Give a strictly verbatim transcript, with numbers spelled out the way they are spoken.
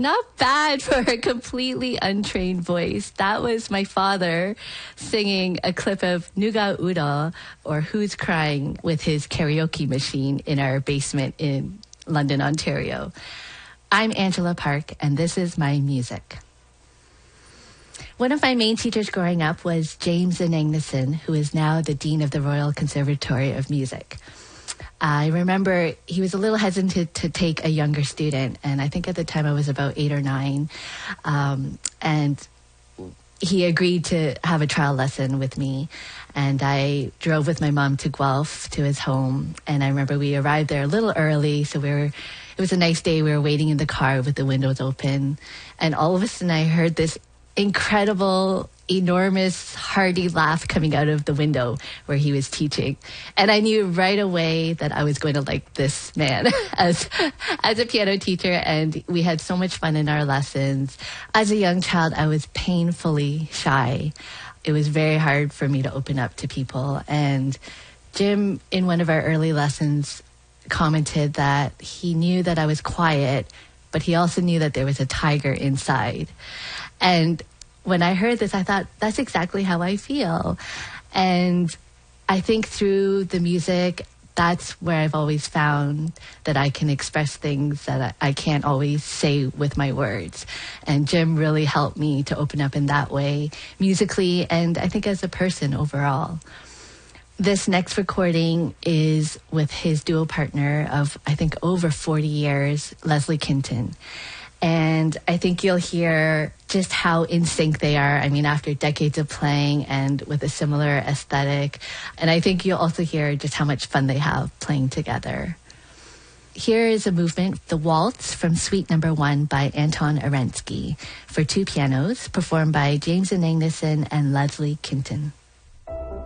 Not bad for a completely untrained voice. That was my father singing a clip of Nuga Uda, or Who's Crying, with his karaoke machine in our basement in London, Ontario. I'm Angela Park, and this is my music. One of my main teachers growing up was James Anagnason, who is now the Dean of the Royal Conservatory of Music. I remember he was a little hesitant to take a younger student, and I think at the time I was about eight or nine, um, and he agreed to have a trial lesson with me, and I drove with my mom to Guelph to his home, and I remember we arrived there a little early, so we were, it was a nice day, we were waiting in the car with the windows open, and all of a sudden I heard this incredible, enormous, hearty laugh coming out of the window where he was teaching. And I knew right away that I was going to like this man as as a piano teacher, and we had so much fun in our lessons. As a young child, I was painfully shy. It was very hard for me to open up to people. And Jim, in one of our early lessons, commented that he knew that I was quiet, but he also knew that there was a tiger inside. And when I heard this, I thought, that's exactly how I feel. And I think through the music, that's where I've always found that I can express things that I, I can't always say with my words. And Jim really helped me to open up in that way, musically, and I think as a person overall. This next recording is with his duo partner of, I think, over forty years, Leslie Kinton. And I think you'll hear just how in sync they are. I mean, after decades of playing and with a similar aesthetic. And I think you'll also hear just how much fun they have playing together. Here is a movement, The Waltz from Suite Number One by Anton Arensky, for two pianos, performed by James Anagnason and Leslie Kinton.